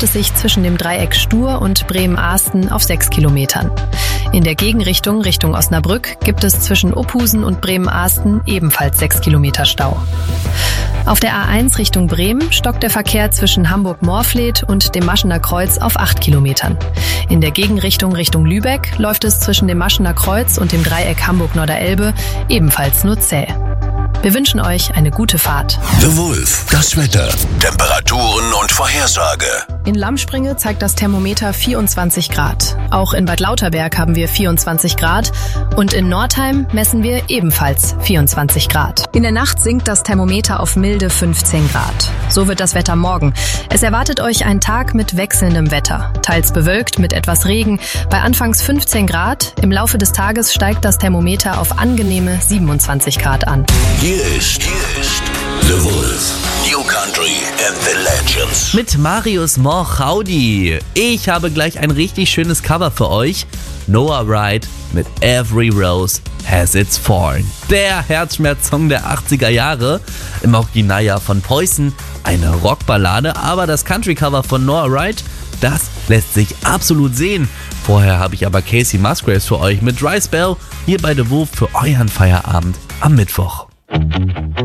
staut es sich zwischen dem Dreieck Stur und Bremen-Ahsten auf 6 Kilometern. In der Gegenrichtung Richtung Osnabrück gibt es zwischen Ophusen und Bremen-Ahsten ebenfalls 6 Kilometer Stau. Auf der A1 Richtung Bremen stockt der Verkehr zwischen Hamburg-Morfleet und dem Maschener Kreuz auf 8 Kilometern. In der Gegenrichtung Richtung Lübeck läuft es zwischen dem Maschener Kreuz und dem Dreieck Hamburg-Norderelbe ebenfalls nur zäh. Wir wünschen euch eine gute Fahrt. The Wolf, das Wetter, Temperaturen und Vorhersage. In Lammspringe zeigt das Thermometer 24 Grad. Auch in Bad Lauterberg haben wir 24 Grad und in Nordheim messen wir ebenfalls 24 Grad. In der Nacht sinkt das Thermometer auf milde 15 Grad. So wird das Wetter morgen. Es erwartet euch ein Tag mit wechselndem Wetter. Teils bewölkt mit etwas Regen, bei anfangs 15 Grad. Im Laufe des Tages steigt das Thermometer auf angenehme 27 Grad an. Hier ist The Wolf. New Country and the Legends. Mit Marius Moch-Howdy. Ich habe gleich ein richtig schönes Cover für euch. Noah Wright mit Every Rose Has Its Thorn. Der Herzschmerz-Song der 80er Jahre. Im Original ja von Poison. Eine Rockballade, aber das Country-Cover von Noah Wright, das lässt sich absolut sehen. Vorher habe ich aber Casey Musgraves für euch mit Dry Spell hier bei The Wolf für euren Feierabend am Mittwoch.